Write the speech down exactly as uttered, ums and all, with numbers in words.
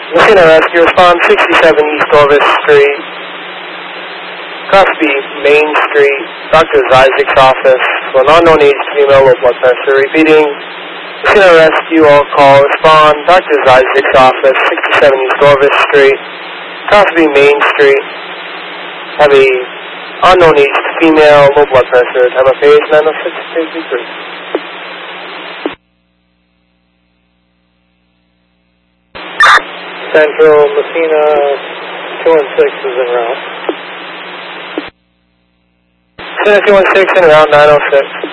Messina Rescue, respond sixty-seven East Orvis Street, Crosby Main Street, Doctor Isaac's office, for an unknown age female, low blood pressure. Repeating, Messina Rescue, all call, respond, Doctor Isaac's office, sixty-seven East Orvis Street, Crosby Main Street, have a unknown age female, low blood pressure, time of page nine oh six, three three. Central Messina two one six is en route. Messina two one six en route nine oh six.